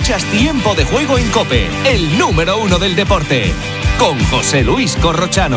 Escuchas Tiempo de Juego en COPE, el número 1 del deporte, con José Luis Corrochano.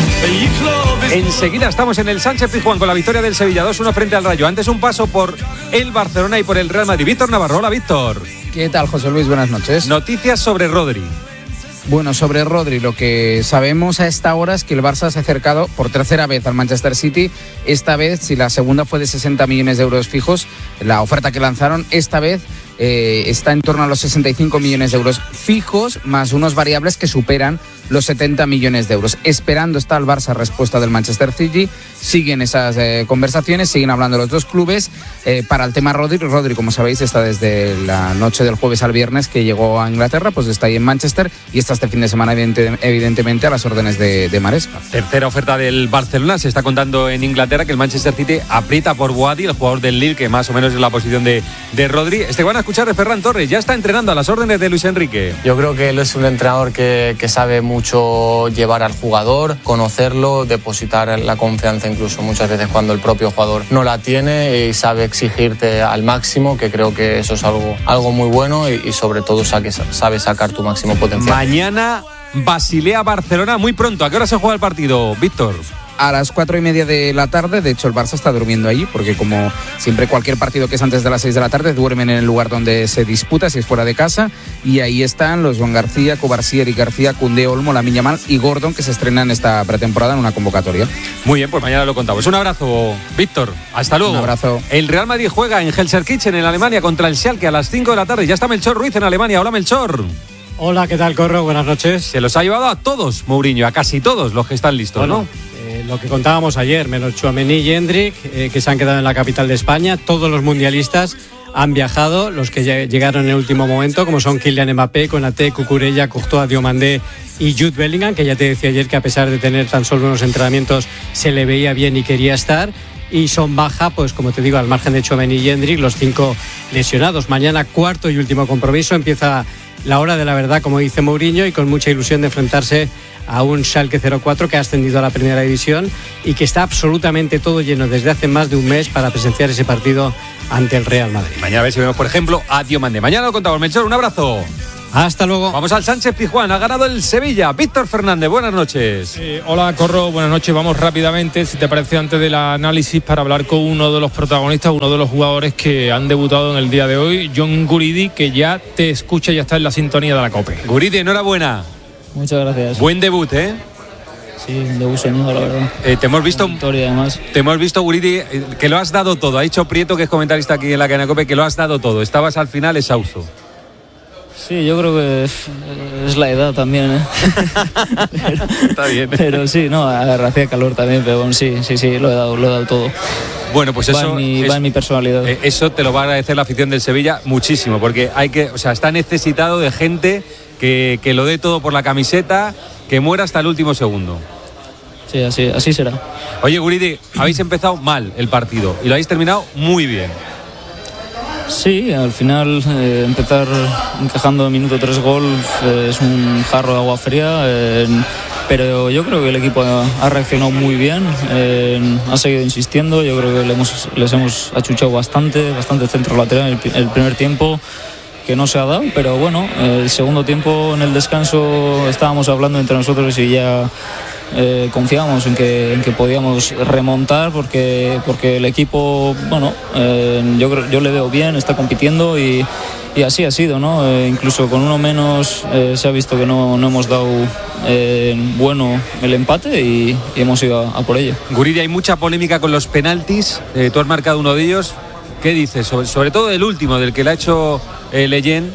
Enseguida estamos en el Sánchez-Pizjuán con la victoria del Sevilla 2-1 frente al Rayo. Antes un paso por el Barcelona y por el Real Madrid. Víctor Navarro, hola Víctor. ¿Qué tal, José Luis? Buenas noches. Noticias sobre Rodri. Bueno, sobre Rodri, lo que sabemos a esta hora es que el Barça se ha acercado por tercera vez al Manchester City. Esta vez, si la segunda fue de 60 millones de euros fijos, la oferta que lanzaron, esta vez está en torno a los 65 millones de euros fijos, más unos variables que superan los 70 millones de euros. Esperando está el Barça respuesta del Manchester City. Siguen esas conversaciones, siguen hablando los dos clubes. Para el tema Rodri, como sabéis, está desde la noche del jueves al viernes que llegó a Inglaterra, pues está ahí en Manchester y está este fin de semana evidentemente a las órdenes de Maresca. Tercera oferta del Barcelona. Se está contando en Inglaterra que el Manchester City aprieta por Boadi, el jugador del Lille, que más o menos es la posición de Rodri. Van a escuchar de Ferran Torres. Ya está entrenando a las órdenes de Luis Enrique. Yo creo que él es un entrenador que sabe mucho llevar al jugador, conocerlo, depositar la confianza incluso muchas veces cuando el propio jugador no la tiene, y sabe exigirte al máximo, que creo que eso es algo muy bueno y sobre todo sabe sacar tu máximo potencial. Mañana Basilea-Barcelona muy pronto. ¿A qué hora se juega el partido, Víctor? A las 4:30 de la tarde. De hecho, el Barça está durmiendo allí, porque como siempre cualquier partido que es antes de las 6 de la tarde duermen en el lugar donde se disputa, si es fuera de casa, y ahí están los Joan García, Covarsí, Eric García, Koundé, Olmo, Lamine Yamal y Gordon, que se estrenan esta pretemporada en una convocatoria. Muy bien, pues mañana lo contamos. Un abrazo, Víctor. Hasta luego. Un abrazo. El Real Madrid juega en Gelsenkirchen, en Alemania, contra el Schalke a las 5 de la tarde. Ya está Melchor Ruiz en Alemania. Hola, Melchor. Hola, ¿qué tal, Corro? Buenas noches. Se los ha llevado a todos, Mourinho, a casi todos los que están listos, bueno, ¿no? Lo que contábamos ayer, menos Tchouaméni y Hendrik, que se han quedado en la capital de España. Todos los mundialistas han viajado, los que llegaron en el último momento, como son Kylian Mbappé, Konaté, Cucurella, Courtois, Diomandé y Jude Bellingham, que ya te decía ayer que a pesar de tener tan solo unos entrenamientos se le veía bien y quería estar. Y son baja, pues como te digo, al margen de Tchouaméni y Hendrik, los 5 lesionados. Mañana, cuarto y último compromiso, empieza la hora de la verdad, como dice Mourinho, y con mucha ilusión de enfrentarse a un Schalke 04 que ha ascendido a la primera división y que está absolutamente todo lleno desde hace más de un mes para presenciar ese partido ante el Real Madrid. Mañana a ver si vemos, por ejemplo, a Diomandé. Mañana lo contamos. Melchor, un abrazo. Hasta luego. Vamos al Sánchez-Pizjuán. Ha ganado el Sevilla. Víctor Fernández, buenas noches. Hola, Corro. Buenas noches. Vamos rápidamente, si te parece, antes del análisis, para hablar con uno de los protagonistas, uno de los jugadores que han debutado en el día de hoy, John Guridi, que ya te escucha y ya está en la sintonía de la COPE. Guridi, enhorabuena. Muchas gracias. Buen debut, ¿eh? Sí, un debut soñado, la verdad. Te hemos visto, victoria, además. Te hemos visto, Guridi, que lo has dado todo. Ha dicho Prieto, que es comentarista aquí en la cadena COPE, que lo has dado todo. Estabas al final exhausto. Sí, yo creo que es la edad también, ¿eh? Está bien. Pero sí, no, hacía calor también, pero bueno, sí, lo he dado todo. Bueno, pues va en mi personalidad. Eso te lo va a agradecer la afición del Sevilla muchísimo, porque está necesitado de gente que lo dé todo por la camiseta, que muera hasta el último segundo. Sí, así será. Oye, Guridi, habéis empezado mal el partido y lo habéis terminado muy bien. Sí, al final empezar encajando en minuto 3 gol es un jarro de agua fría, pero yo creo que el equipo ha reaccionado muy bien, ha seguido insistiendo. Yo creo que les hemos achuchado bastante centro lateral el primer tiempo, que no se ha dado, pero bueno, el segundo tiempo en el descanso estábamos hablando entre nosotros y ya confiábamos en que podíamos remontar porque el equipo, bueno, yo le veo bien, está compitiendo y así ha sido, ¿no? Incluso con uno menos se ha visto que no hemos dado bueno el empate y hemos ido a por ello. Guridi, hay mucha polémica con los penaltis, tú has marcado uno de ellos. ¿Qué dices? Sobre todo el último, del que le ha hecho Leyen.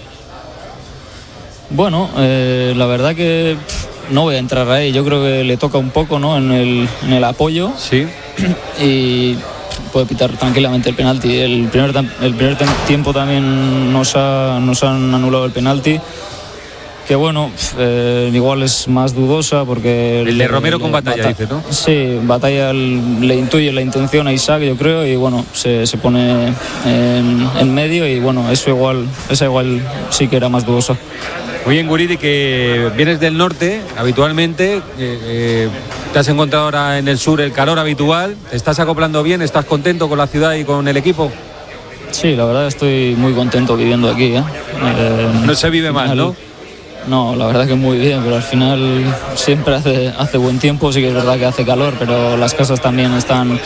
Bueno, la verdad que no voy a entrar ahí. Yo creo que le toca un poco, ¿no? en el apoyo. Sí. Y puede pitar tranquilamente el penalti. El primer tiempo también nos han anulado el penalti. Que bueno, igual es más dudosa porque... El de Romero con Batalla, dice, ¿no? Sí, Batalla le intuye la intención a Isaac, yo creo, y bueno, se pone en medio y bueno, esa igual sí que era más dudosa. Muy bien, Guridi, que vienes del norte habitualmente, te has encontrado ahora en el sur el calor habitual, ¿te estás acoplando bien? ¿Estás contento con la ciudad y con el equipo? Sí, la verdad estoy muy contento viviendo aquí. No se vive mal, ¿no? No, la verdad que muy bien, pero al final siempre hace buen tiempo, sí que es verdad que hace calor, pero las casas también están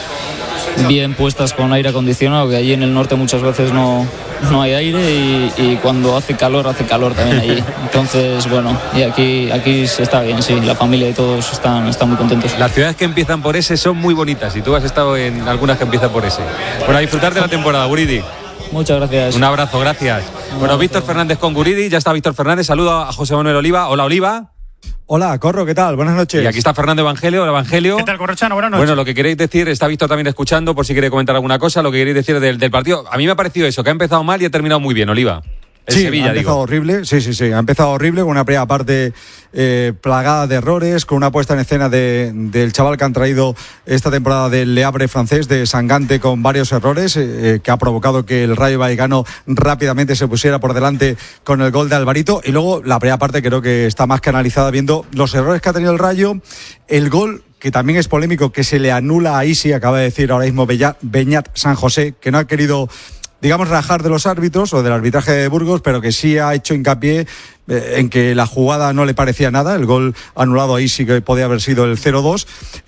bien puestas con aire acondicionado, que allí en el norte muchas veces no hay aire y cuando hace calor también allí. Entonces, bueno, y aquí se está bien, sí, la familia y todos están muy contentos. Las ciudades que empiezan por S son muy bonitas y tú has estado en algunas que empiezan por S. Bueno, a disfrutar de la temporada, Guridi. Muchas gracias. Un abrazo, gracias. Bueno, Víctor Fernández con Guridi, ya está Víctor Fernández, saludo a José Manuel Oliva. Hola, Oliva. Hola, Corro, ¿qué tal? Buenas noches. Y aquí está Fernando Evangelio. Hola, Evangelio. ¿Qué tal, Corrochano? Buenas noches. Bueno, lo que queréis decir, está Víctor también escuchando, por si quiere comentar alguna cosa, lo que queréis decir del partido. A mí me ha parecido eso, que ha empezado mal y ha terminado muy bien, Oliva. Sí, Sevilla, ha empezado horrible, sí, ha empezado horrible, con una primera parte plagada de errores, con una puesta en escena del chaval que han traído esta temporada del Le Havre francés, de Sangante, con varios errores, que ha provocado que el Rayo Vallecano rápidamente se pusiera por delante con el gol de Alvarito, y luego la primera parte creo que está más que analizada viendo los errores que ha tenido el Rayo, el gol que también es polémico, que se le anula a Isi, acaba de decir ahora mismo Beñat San José, que no ha querido, digamos, rajar de los árbitros o del arbitraje de Burgos, pero que sí ha hecho hincapié en que la jugada no le parecía nada, el gol anulado ahí sí que podía haber sido el 0-2,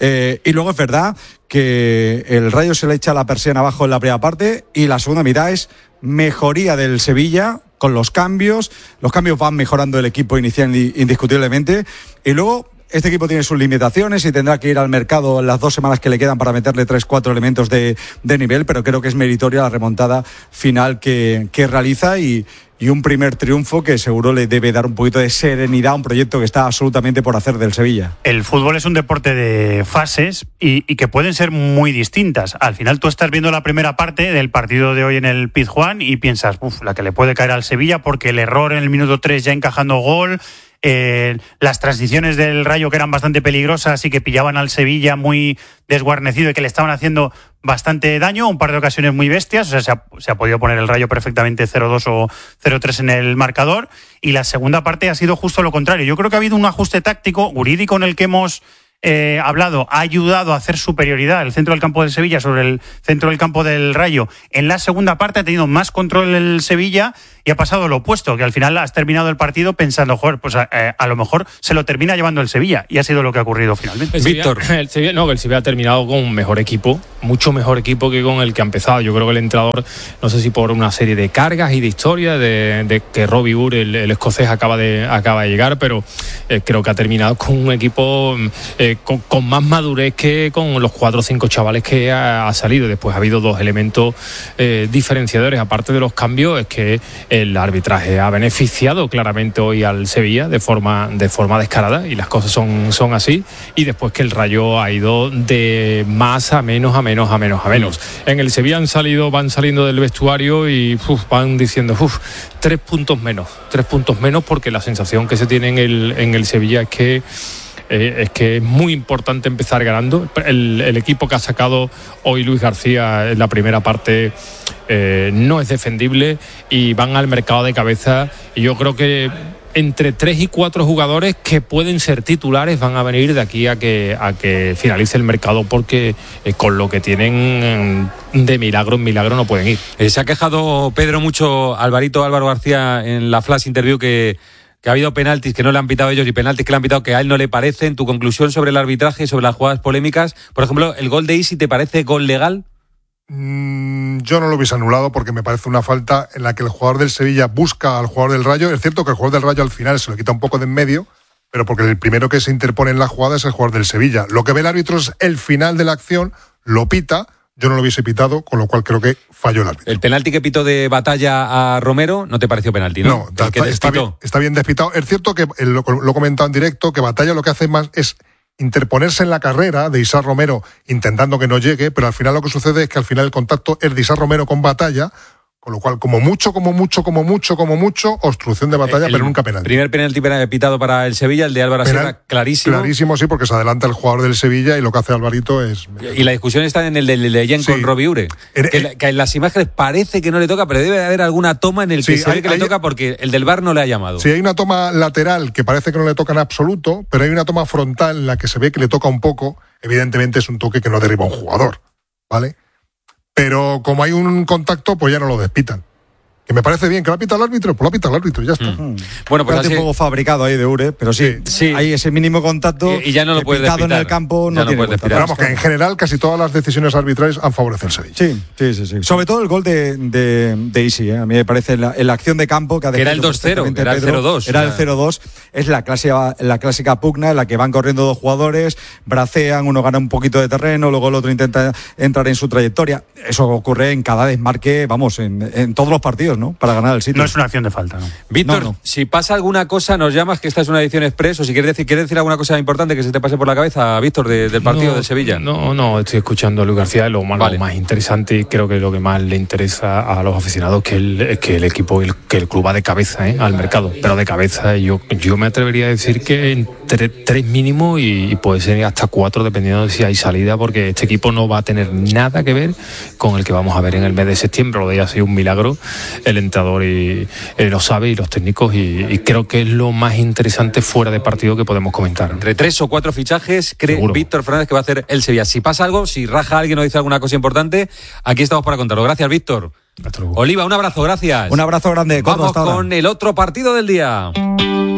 y luego es verdad que el Rayo se le echa la persiana abajo en la primera parte y la segunda mitad es mejoría del Sevilla con los cambios van mejorando el equipo inicial indiscutiblemente, y luego este equipo tiene sus limitaciones y tendrá que ir al mercado en las 2 semanas que le quedan para meterle 3-4 elementos de nivel, pero creo que es meritoria la remontada final que realiza y un primer triunfo que seguro le debe dar un poquito de serenidad a un proyecto que está absolutamente por hacer del Sevilla. El fútbol es un deporte de fases y que pueden ser muy distintas. Al final tú estás viendo la primera parte del partido de hoy en el Pizjuán y piensas, la que le puede caer al Sevilla, porque el error en el minuto 3 ya encajando gol, las transiciones del Rayo que eran bastante peligrosas y que pillaban al Sevilla muy desguarnecido y que le estaban haciendo bastante daño, un par de ocasiones muy bestias, o sea, se ha podido poner el Rayo perfectamente 0-2 o 0-3 en el marcador, y la segunda parte ha sido justo lo contrario. Yo creo que ha habido un ajuste táctico, Guridi, con el que hemos hablado, ha ayudado a hacer superioridad el centro del campo del Sevilla sobre el centro del campo del Rayo. En la segunda parte ha tenido más control el Sevilla y ha pasado lo opuesto, que al final has terminado el partido pensando, joder, pues a lo mejor se lo termina llevando el Sevilla, y ha sido lo que ha ocurrido finalmente. Víctor. El Sevilla ha terminado con un mejor equipo, mucho mejor equipo que con el que ha empezado. Yo creo que el entrenador, no sé si por una serie de cargas y de historias, de que Robbie Ure, el escocés, acaba de llegar, pero creo que ha terminado con un equipo con más madurez que con los 4 o 5 chavales que ha salido. Después ha habido 2 elementos diferenciadores, aparte de los cambios, es que el arbitraje ha beneficiado claramente hoy al Sevilla de forma descarada, y las cosas son así, y después que el Rayo ha ido de más a menos. En el Sevilla van saliendo del vestuario y van diciendo 3 puntos menos, porque la sensación que se tiene en el Sevilla es que es muy importante empezar ganando. El equipo que ha sacado hoy Luis García en la primera parte no es defendible y van al mercado de cabeza, y yo creo que entre 3 y 4 jugadores que pueden ser titulares van a venir de aquí a que finalice el mercado, porque con lo que tienen de milagro en milagro no pueden ir. Se ha quejado Pedro mucho Álvaro García en la flash interview que ha habido penaltis que no le han pitado ellos y penaltis que le han pitado que a él no le parecen. Tu conclusión sobre el arbitraje y sobre las jugadas polémicas, por ejemplo, el gol de Isi, ¿te parece gol legal? Yo no lo hubiese anulado, porque me parece una falta en la que el jugador del Sevilla busca al jugador del Rayo. Es cierto que el jugador del Rayo al final se lo quita un poco de en medio, pero porque el primero que se interpone en la jugada es el jugador del Sevilla. Lo que ve el árbitro es el final de la acción, lo pita. Yo no lo hubiese pitado, con lo cual creo que falló el árbitro. El penalti que pitó de Batalla a Romero no te pareció penalti, ¿no? No, está bien despitado. Es cierto que lo he comentado en directo, que Batalla lo que hace más es interponerse en la carrera de Isar Romero intentando que no llegue, pero al final lo que sucede es que al final el contacto es de Isar Romero con Batalla, con lo cual como mucho, obstrucción de Batalla, pero nunca penalti. Primer penalti pitado para el Sevilla, el de Álvaro Sierra, clarísimo. Clarísimo, sí, porque se adelanta el jugador del Sevilla y lo que hace Alvarito es... Y la discusión está en el de Leyen con Robbie Ure, que en las imágenes parece que no le toca, pero debe de haber alguna toma en el que se ve que le toca, porque el del VAR no le ha llamado. Sí, hay una toma lateral que parece que no le toca en absoluto, pero hay una toma frontal en la que se ve que le toca un poco. Evidentemente es un toque que no derriba a un jugador, ¿vale? Pero como hay un contacto, pues ya no lo despitan. Que me parece bien, que lo ha pitado el árbitro, pues lo ha pitado el árbitro y ya está. Bueno, pues un poco fabricado ahí de Ure, pero sí, hay ese mínimo contacto y ya no lo puedes despitar en el campo, ya no tiene cuenta. Pero vamos, que en general casi todas las decisiones arbitrales han favorecido el Sevilla. Sí. Sobre todo el gol de Isi, a mí me parece en la acción de campo que era el 2-0, era el 0-2. Era el 0-2, es la clásica pugna en la que van corriendo dos jugadores, bracean, uno gana un poquito de terreno, luego el otro intenta entrar en su trayectoria. Eso ocurre en cada desmarque, vamos, en todos los partidos, ¿no? Para ganar el sitio. No es una acción de falta, ¿no? Víctor, No. si pasa alguna cosa, nos llamas, que esta es una edición express, o si quieres decir alguna cosa importante que se te pase por la cabeza, Víctor, del partido de Sevilla. No, estoy escuchando a Luis García, lo más interesante, y creo que lo que más le interesa a los aficionados que el equipo, que el club va de cabeza al mercado, pero de cabeza yo me atrevería a decir que entre 3 mínimo y puede ser hasta 4 dependiendo de si hay salida, porque este equipo no va a tener nada que ver con el que vamos a ver en el mes de septiembre. Lo de ella ha sido un milagro, el entrenador lo sabe, y los técnicos, y creo que es lo más interesante fuera de partido que podemos comentar. Entre 3 o 4 fichajes cree Víctor Fernández que va a hacer el Sevilla. Si pasa algo, si raja alguien o dice alguna cosa importante, aquí estamos para contarlo. Gracias, Víctor. Oliva, un abrazo, gracias. Un abrazo grande. Vamos con el otro partido del día.